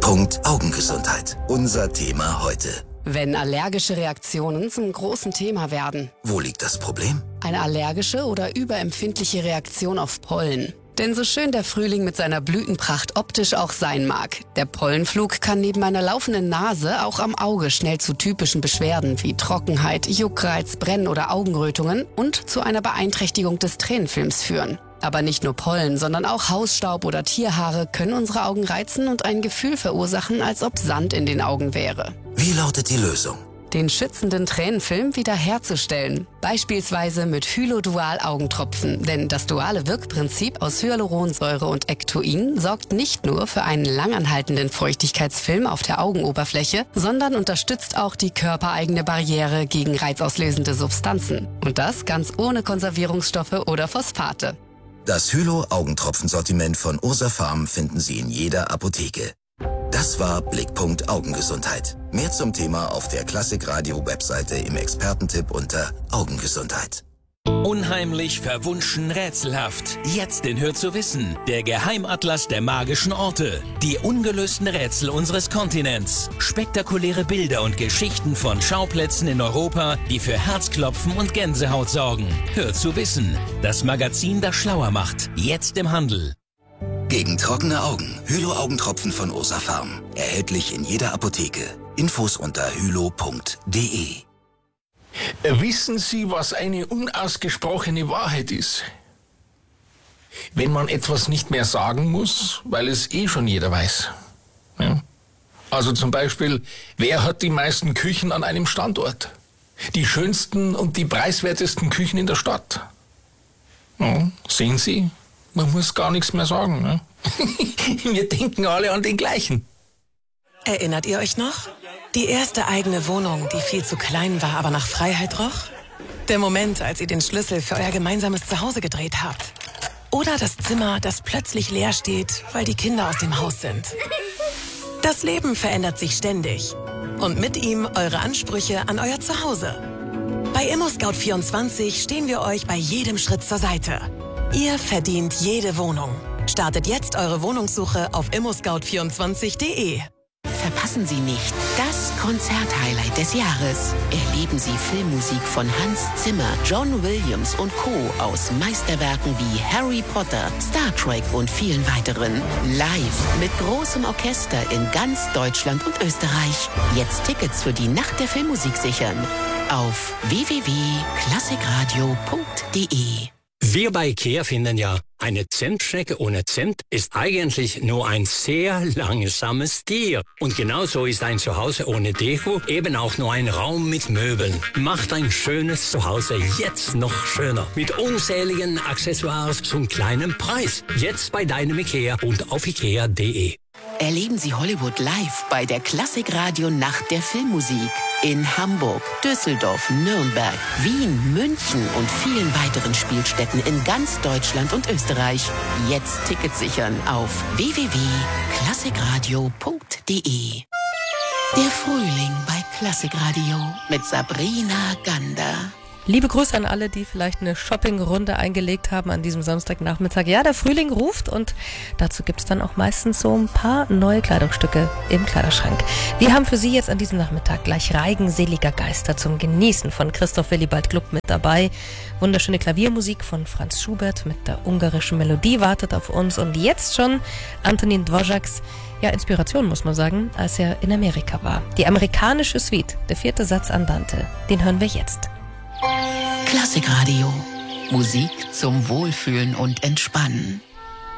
Blickpunkt Augengesundheit. Unser Thema heute. Wenn allergische Reaktionen zum großen Thema werden. Wo liegt das Problem? Eine allergische oder überempfindliche Reaktion auf Pollen. Denn so schön der Frühling mit seiner Blütenpracht optisch auch sein mag, der Pollenflug kann neben einer laufenden Nase auch am Auge schnell zu typischen Beschwerden wie Trockenheit, Juckreiz, Brennen oder Augenrötungen und zu einer Beeinträchtigung des Tränenfilms führen. Aber nicht nur Pollen, sondern auch Hausstaub oder Tierhaare können unsere Augen reizen und ein Gefühl verursachen, als ob Sand in den Augen wäre. Wie lautet die Lösung? Den schützenden Tränenfilm wiederherzustellen. Beispielsweise mit Hylodual-Augentropfen. Denn das duale Wirkprinzip aus Hyaluronsäure und Ectoin sorgt nicht nur für einen langanhaltenden Feuchtigkeitsfilm auf der Augenoberfläche, sondern unterstützt auch die körpereigene Barriere gegen reizauslösende Substanzen. Und das ganz ohne Konservierungsstoffe oder Phosphate. Das Hylo-Augentropfen-Sortiment von Ursa Pharm finden Sie in jeder Apotheke. Das war Blickpunkt Augengesundheit. Mehr zum Thema auf der Klassikradio-Webseite im Expertentipp unter Augengesundheit. Unheimlich, verwunschen, rätselhaft. Jetzt in Hör zu wissen, der Geheimatlas der magischen Orte. Die ungelösten Rätsel unseres Kontinents. Spektakuläre Bilder und Geschichten von Schauplätzen in Europa, die für Herzklopfen und Gänsehaut sorgen. Hör zu wissen, das Magazin, das schlauer macht. Jetzt im Handel. Gegen trockene Augen. Hylo-Augentropfen von Ursa Pharm. Erhältlich in jeder Apotheke. Infos unter hylo.de. Wissen Sie, was eine unausgesprochene Wahrheit ist? Wenn man etwas nicht mehr sagen muss, weil es schon jeder weiß. Ja? Also zum Beispiel, wer hat die meisten Küchen an einem Standort? Die schönsten und die preiswertesten Küchen in der Stadt. Ja, sehen Sie? Man muss gar nichts mehr sagen. Ne? Wir denken alle an den gleichen. Erinnert ihr euch noch? Die erste eigene Wohnung, die viel zu klein war, aber nach Freiheit roch? Der Moment, als ihr den Schlüssel für euer gemeinsames Zuhause gedreht habt. Oder das Zimmer, das plötzlich leer steht, weil die Kinder aus dem Haus sind. Das Leben verändert sich ständig. Und mit ihm eure Ansprüche an euer Zuhause. Bei ImmoScout24 stehen wir euch bei jedem Schritt zur Seite. Ihr verdient jede Wohnung. Startet jetzt eure Wohnungssuche auf immoscout24.de. Verpassen Sie nicht das Konzerthighlight des Jahres. Erleben Sie Filmmusik von Hans Zimmer, John Williams und Co. aus Meisterwerken wie Harry Potter, Star Trek und vielen weiteren. Live mit großem Orchester in ganz Deutschland und Österreich. Jetzt Tickets für die Nacht der Filmmusik sichern. Auf www.klassikradio.de. Wir bei IKEA finden ja, eine Zentstrecke ohne Cent ist eigentlich nur ein sehr langsames Tier. Und genauso ist ein Zuhause ohne Deko eben auch nur ein Raum mit Möbeln. Macht ein schönes Zuhause jetzt noch schöner. Mit unzähligen Accessoires zum kleinen Preis. Jetzt bei deinem IKEA und auf ikea.de. Erleben Sie Hollywood live bei der Klassikradio Nacht der Filmmusik. In Hamburg, Düsseldorf, Nürnberg, Wien, München und vielen weiteren Spielstätten in ganz Deutschland und Österreich. Jetzt Tickets sichern auf www.klassikradio.de. Der Frühling bei Klassikradio mit Sabrina Gander. Liebe Grüße an alle, die vielleicht eine Shoppingrunde eingelegt haben an diesem Samstagnachmittag. Ja, der Frühling ruft und dazu gibt's dann auch meistens so ein paar neue Kleidungsstücke im Kleiderschrank. Wir haben für Sie jetzt an diesem Nachmittag gleich Reigen seliger Geister zum Genießen von Christoph Willibald Gluck mit dabei. Wunderschöne Klaviermusik von Franz Schubert mit der ungarischen Melodie wartet auf uns. Und jetzt schon Antonin Dvořáks, ja, Inspiration muss man sagen, als er in Amerika war. Die amerikanische Suite, der 4. Satz Andante, den hören wir jetzt. Klassikradio. Musik zum Wohlfühlen und Entspannen.